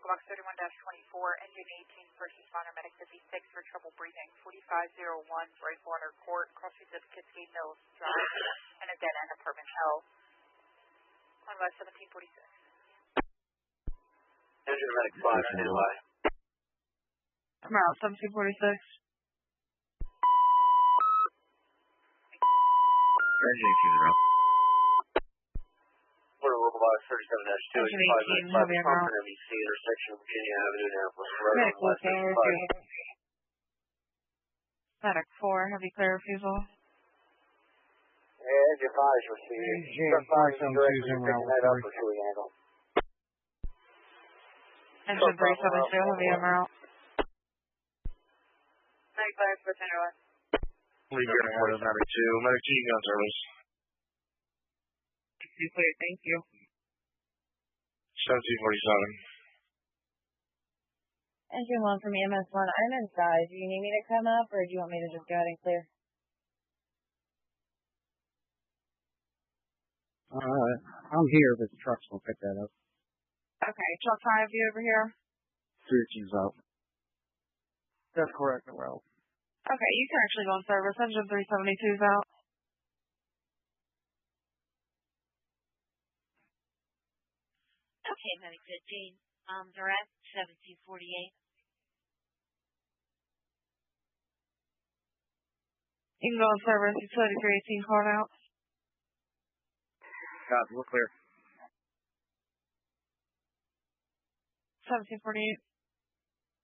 Local Box 31-24, engine 18, first responder medic 56 for trouble breathing. 4501, right corner court, cross streets of Kidsgate Mills Drive, and a dead end apartment L. On about 1746. Engine medic 5, stand by. I'm out, 1746. Engine 18 around. We're Local Box 37-2, Engine 18, 5 heavy minutes, amount. NBC intersection, Virginia Avenue, Annapolis Road. Medic looking, Medic 4, heavy clear refusal. Yeah, engine 5 is receiving. Engine 572 en route with 3. Engine 372, heavy amount. Medic 5 for Center 1. Leave your order, Medic 2. Medic 2, you gun service. Clear, thank you. 1747. Engine 1 from EMS 1, I'm inside. Do you need me to come up, or do you want me to just go ahead and clear? I'm here, but the trucks will pick that up. Okay, truck 5, you over here? 13's out. That's correct, well. Okay, you can actually go on service. Engine 372's out. Okay, Medic 15. Direct 1748. You can go on service. Utility 318 called out. God, we're clear. 1748.